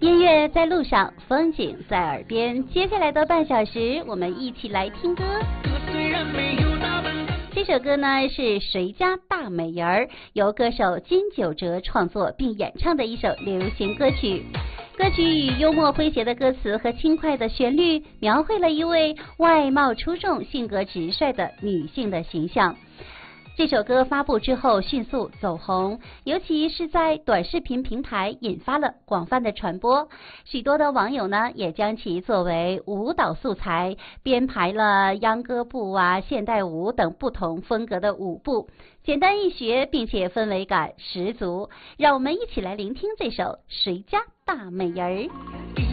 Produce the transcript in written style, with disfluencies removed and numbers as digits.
音乐在路上，风景在耳边。接下来的半小时，我们一起来听歌。这首歌呢是《谁家大美人儿》，由歌手金九哲创作并演唱的一首流行歌曲。歌曲以幽默诙谐的歌词和轻快的旋律，描绘了一位外貌出众、性格直率的女性的形象。这首歌发布之后迅速走红，尤其是在短视频平台引发了广泛的传播。许多的网友呢也将其作为舞蹈素材，编排了秧歌步啊、现代舞等不同风格的舞步，简单易学，并且氛围感十足。让我们一起来聆听这首《谁家大美人儿》。